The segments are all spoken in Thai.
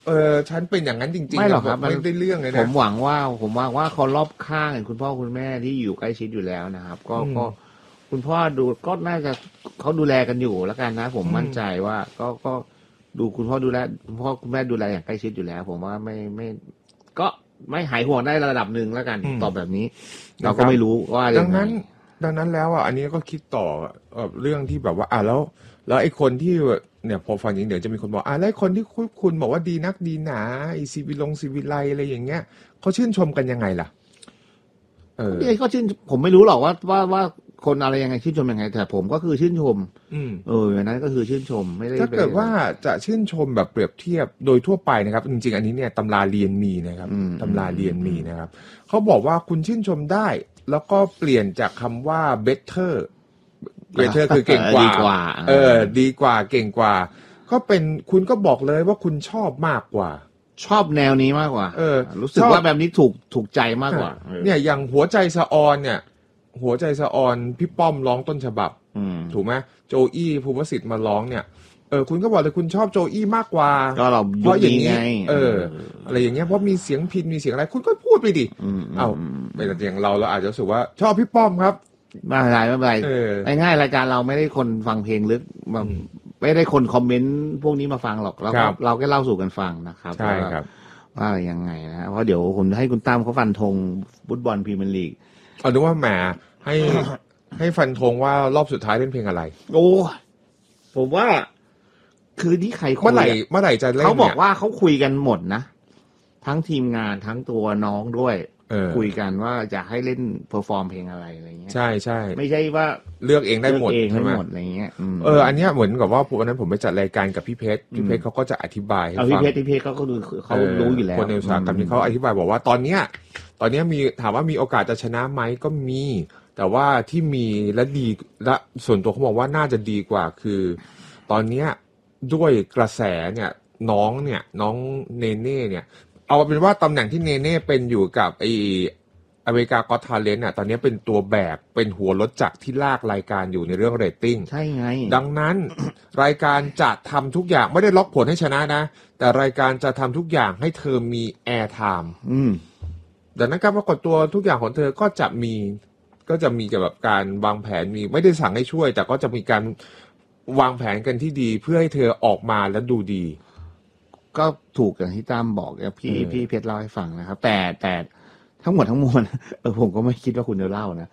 ฉันเป็นอย่างนั้นจริงๆไม่หรอกครับไม่ได้เรื่องเลยนะผมหวังว่าคนรอบข้างคุณพ่อคุณแม่ที่อยู่ใกล้ชิดอยู่แล้วนะครับก็คุณพ่อดูก็น่าจะเขาดูแลกันอยู่แล้วกันนะผมมั่นใจว่าก็ดูคุณพ่อดูแลคุณพ่อคุณแม่ดูแลอย่างใกล้ชิดอยู่แล้วผมว่าไม่ก็ไม่หายห่วงได้ระดับหนึ่งแล้วกันตอบแบบนี้เราก็ไม่รู้ว่าดังนั้นแล้วอันนี้ก็คิดต่อเรื่องที่แบบว่าแล้วไอ้คนที่เนี่ยพอฟังอย่างเดี๋ยวจะมีคนบอกแล้วคนที่คุณบอกว่าดีนักดีหนาไอซีวิไลอะไรอย่างเงี้ยเขาชื่นชมกันยังไงล่ะก็ชื่นผมไม่รู้หรอกว่าคนอะไรยังไงชื่นชมยังไงแต่ผมก็คือชื่นชมอย่างนั้นก็คือชื่นชมไม่ได้ถ้าเกิดว่าจะชื่นชมแบบเปรียบเทียบโดยทั่วไปนะครับจริงๆอันนี้เนี่ยตำราเรียนมีนะครับตำราเรียนมีนะครับเขาบอกว่าคุณชื่นชมได้แล้วก็เปลี่ยนจากคำว่า better คือเก่งกว่าดีกว่าเก่งกว่าก็เป็นคุณก็บอกเลยว่าคุณชอบมากกว่าชอบแนวนี้มากกว่ารู้สึกว่าแบบนี้ถูกใจมากกว่าเนี่ยอย่างหัวใจสะออนเนี่ยหัวใจสะออนพี่ป้อมร้องต้นฉบับถูกไหมโจอี้ภูวสิทธิ์มาร้องเนี่ยคุณก็บอกเลยคุณชอบโจอี้มากกว่าก็เราเพราะอย่างนี้อะไรอย่างเงี้ยเพราะมีเสียงพิณมีเสียงอะไรคุณก็พูดไปดิเป็นอย่างเราอาจจะรู้สึกว่าชอบพี่ป้อมครับไม่เป็นไรง่ายๆรายการเราไม่ได้คนฟังเพลงลึกไม่ได้คนคอมเมนต์พวกนี้มาฟังหรอกเราแค่เล่าสู่กันฟังนะครับใช่ครับว่ายังไงนะเพราะเดี๋ยวผมให้คุณตั้มเขาฟันธงฟุตบอลพรีเมียร์ลีกนึกว่าแหมให้ฟันธงว่ารอบสุดท้ายเล่นเพลงอะไรโอ้ผมว่าคือนี่ใครคุยเมื่อไหร่จะเล่นเขาบอกว่าเขาคุยกันหมดนะทั้งทีมงานทั้งตัวน้องด้วยคุยกันว่าจะให้เล่นเพอร์ฟอร์มเพลงอะไรเงี้ยใช่ไม่ใช่ว่าเลือกเองได้หมดใช่ไหมอะไรเงี้ยอันนี้เหมือนกับว่าวันนั้นผมไปจัดรายการกับพี่เพชรเขาก็จะอธิบายให้ฟังพี่เพชรเขาก็ดูเขารู้อยู่แล้วคนในอุตสาหกรรมนี้เขาอธิบายบอกว่าตอนเนี้ยมีถามว่ามีโอกาสจะชนะไหมก็มีแต่ว่าที่มีและดีและส่วนตัวเขาบอกว่าน่าจะดีกว่าคือตอนเนี้ยด้วยกระแสเนี่ยน้องเนเน่เนี่ยเอาเป็นว่าตำแหน่งที่เนเน่เป็นอยู่กับอเมริกาก็อต ทาเลนต์ตอนนี้เป็นตัวแบกเป็นหัวรถจักรที่ลากรายการอยู่ในเรื่องเรตติ้งใช่ไงดังนั้น รายการจะทำทุกอย่างไม่ได้ล็อกผลให้ชนะนะแต่รายการจะทำทุกอย่างให้เธอมีแอร์ไทม์ดังนั้นการปรากฏตัวทุกอย่างของเธอก็จะมีเกี่ยวกับการวางแผนมีไม่ได้สั่งให้ช่วยแต่ก็จะมีการวางแผนกันที่ดีเพื่อให้เธอออกมาแล้วดูดีก็ถูกอย่างที่ตั้มบอกพี่เพชรเล่าให้ฟังนะครับแต่ทั้งหมดทั้งมวลผมก็ไม่คิดว่าคุณจะเล่านะ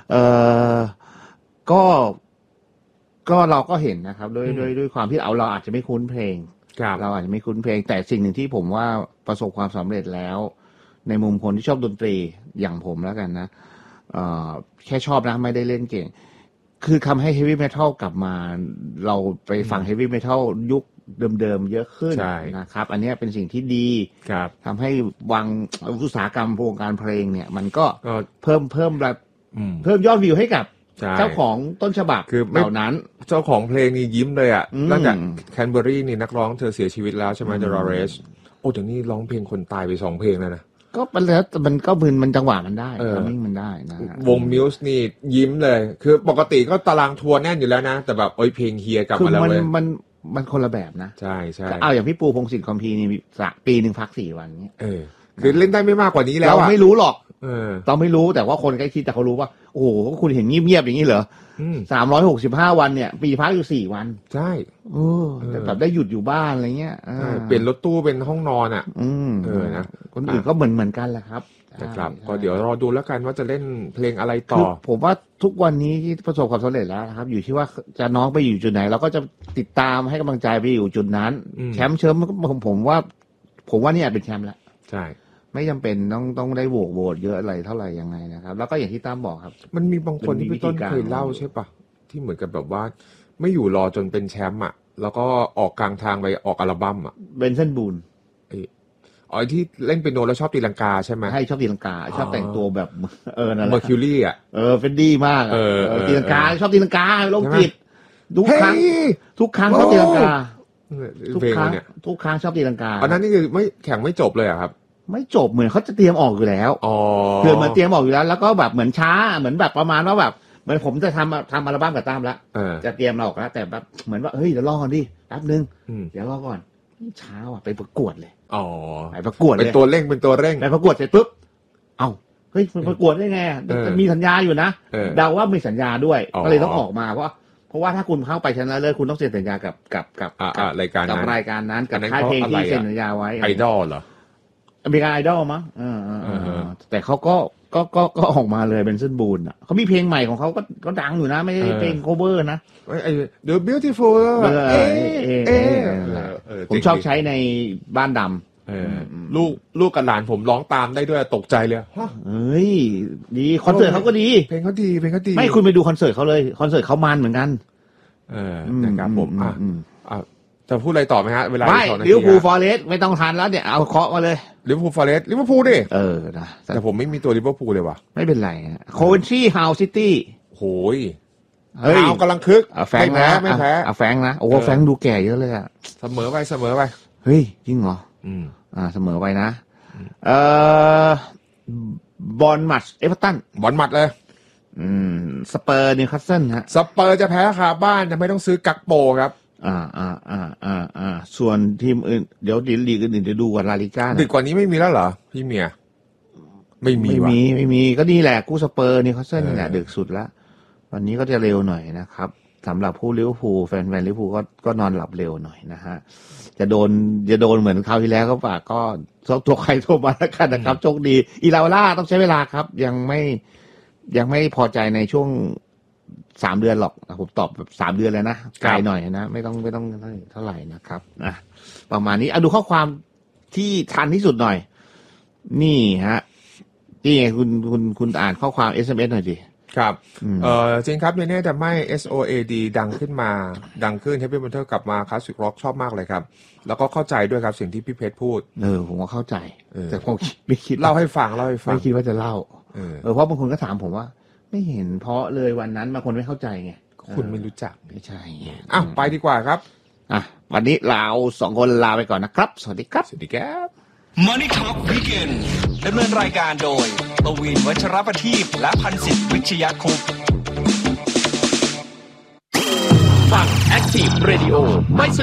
ก็เราก็เห็นนะครับด้วยความที่เราอาจจะไม่คุ้นเพลงเราอาจจะไม่คุ้นเพลงแต่สิ่งหนึ่งที่ผมว่าประสบความสำเร็จแล้วในมุมคนที่ชอบดนตรีอย่างผมแล้วกันนะแค่ชอบนะไม่ได้เล่นเก่งคือทำให้เฮฟวี่เมทัลกลับมาเราไปฟังเฮฟวี่เมทัลยุคเดิมๆเยอะขึ้นนะครับอันนี้เป็นสิ่งที่ดีทำให้วังอุตสาหกรรมวงการเพลงเนี่ยมันก็เพิ่มแบบเพิ่มยอดวิวให้กับเจ้าของต้นฉบับเหล่านั้นเจ้าของเพลงนี่ยิ้มเลยอ่ะหลังจากแคนเบอรี่นี่นักร้องเธอเสียชีวิตแล้วใช่ไหมเดอะรอเรสโอ้แต่นี่ร้องเพลงคนตายไป2 เพลงแล้วนะก็มันแล้วมันก็มันจังหวะมันได้ทัมมิ่งมันได้นะวงมิวส์นี่ยิ้มเลยคือปกติก็ตารางทัวร์แน่นอยู่แล้วนะแต่แบบเพลงเฮียกลับมาแล้วเว้ยมันคนละแบบนะใช่เอาอย่างพี่ปูพงศิษฐ์คอมพีนี่ปีนึงพัก4 วันเนี้ยคือเล่นได้ไม่มากกว่านี้แล้วเราไม่รู้หรอกเราไม่รู้แต่ว่าคนใกล้ชิดแต่เขารู้ว่าโอ้โหคุณเห็นเงียบๆอย่างนี้เหรอ365 วันเนี่ยปีพักอยู่4 วันใช่แต่แบบได้หยุดอยู่บ้านอะไรเงี้ยเปลี่ยนรถตู้เป็นห้องนอนอ่ะนะคนอื่นก็เหมือนกันแหละครับนะครับก็เดี๋ยวรอดูแล้วกันว่าจะเล่นเพลงอะไรต่อผมว่าทุกวันนี้ที่ประสบความสำเร็จแล้วนะครับอยู่ที่ว่าจะน้องไปอยู่จุดไหนเราก็จะติดตามให้กำลังใจไปอยู่จุดนั้นแชมป์ผมว่านี่อาจเป็นแชมป์แล้วใช่ไม่จำเป็นต้องได้โหวตเยอะอะไรเท่าไหร่ยังไงนะครับแล้วก็อย่างที่ตั้มบอกครับมันมีบางคนที่พี่ต้นเคยเล่าใช่ปะที่เหมือนกับแบบว่าไม่อยู่รอจนเป็นแชมป์อ่ะแล้วก็ออกกลางทางไปออกอัลบั้มอ่ะเบนเซนบูนที่เล่นเปียโนแล้วชอบตีลังกาใช่ไหมให้ชอบตีลังกาชอบแต่งตัวแบบนั่นแหละเมอร์คิวรี่อ่ะเฟนดี้มากตีลังกาชอบตีลังกาโรคจิตทุกครั้งชอบตีลังกาทุกครั้งชอบตีลังกาอันนั้นนี่คือไม่แข่งไม่จบเลยอะครับไม่จบเหมือนเขาจะเตรียมออกอยู่แล้วเพื่อเหมือนเตรียมออกอยู่แล้วแล้วก็แบบเหมือนช้าเหมือนแบบประมาณว่าแบบเหมือนผมจะทำอัลบั้มกับตั้มแล้วจะเตรียมเราออกแล้วแต่แบบเหมือนว่าเฮ้ยเดี๋ยวรอก่อนดิแป๊บนึงเดี๋ยวรอก่อนเช้าไปประกวดเลยอ๋อไปประกวดเลยเป็นตัวเร่งไปประกวดเสร็จปุ๊บเอ้าเฮ้ยประกวดได้ไงมีสัญญาอยู่นะเดาว่ามีสัญญาด้วยก็เลยต้องออกมาเพราะว่าถ้าคุณเข้าไปชนะเลิศคุณต้องเซ็นสัญญากับรายการนั้นกับค่ายเพลงที่เซ็นสัญญาไว้ไอดอลเหรออเมริกันไอดอลมั้งแต่เขาก็ออกมาเลยเป็นเส้นบูนอ่ะเขามีเพลงใหม่ของเขาก็ดังอยู่นะไม่ใช่เพลงโคเวอร์นะไอ้ The Beautiful ผมชอบใช้ในบ้านดำลูกกับหลานผมร้องตามได้ด้วยตกใจเลยเฮ้ยดีคอนเสิร์ตเขาก็ดีเพลงเขาดีไม่คุณไปดูคอนเสิร์ตเขาเลยคอนเสิร์ตเขามันเหมือนกันนะครับผมจะพูดอะไรต่อไหมฮะเวลาไม่ลิเวอร์พูลฟอเรสต์ไม่ต้องทันแล้วเนี่ยเอาเคาะมาเลยลิเวอร์พูลฟอเรสต์ลิเวอร์พูลดินะแต่ผมไม่มีตัวลิเวอร์พูลเลยว่ะไม่เป็นไรโคเวนทรีฮาวซิตี้โหยฮาวกำลังคึกแฟงนะไม่แพ้แฟงนะโอ้แฟงดูแก่เยอะเลยอะเสมอไปเฮ้ยจริงเหรอเสมอไปนะบอลมัดเอเวอร์ตันบอลมัดเลยสเปอร์นิวคาสเซิลฮะสเปอร์จะแพ้คาบ้านจะไม่ต้องซื้อกักโปครับส่วนทีมอื่นเดี๋ยวลีกอื่นจะดูกับลาลิก้าดึกกว่านี้ไม่มีแล้วเหรอพี่เมียไม่มีก็นี่แหละกู้สเปอร์นิวคาสเซิลนี่แหละดึกสุดละวันนี้ก็จะเร็วหน่อยนะครับสำหรับผู้ลิเวอร์พูลแฟนลิเวอร์พูลก็นอนหลับเร็วหน่อยนะฮะจะโดนเหมือนคราวที่แล้วก็ฝากก็ตัวใครตัวมาแล้วกันนะครับโชคดีอีลาวล่าต้องใช้เวลาครับยังไม่พอใจในช่วง3 เดือนหรอกผมตอบแบบ3 เดือนเลยนะไกลหน่อยนะไม่ต้องเท่าไหร่นะครับนะประมาณนี้เอาดูข้อความที่ทันที่สุดหน่อยนี่ฮะนี่ไงคุณอ่านข้อความ SMS หน่อยสิครับจริงครับเนี่ยจะไม่ SOAD ดังขึ้น Heavy Metal กลับมาคลาสสิกร็อกชอบมากเลยครับแล้วก็เข้าใจด้วยครับสิ่งที่พี่เพชรพูดผมก็เข้าใจแต่ผมไม่คิดเล่าให้ฟังไม่คิดว่าจะเล่าเพราะบางคนก็ถามผมว่าไม่เห็นเพราะเลยวันนั้นบางคนไม่เข้าใจไงคุณไม่รู้จักไม่ใช่ไปดีกว่าครับวันนี้เรา2 คนลาไปก่อนนะครับสวัสดีครับ Money Talk Weekend ดำเนินรายการโดยตวินวัชรประทีปและพันศิษฐ์วิชยคุปต์ฟัง Active Radio ไม่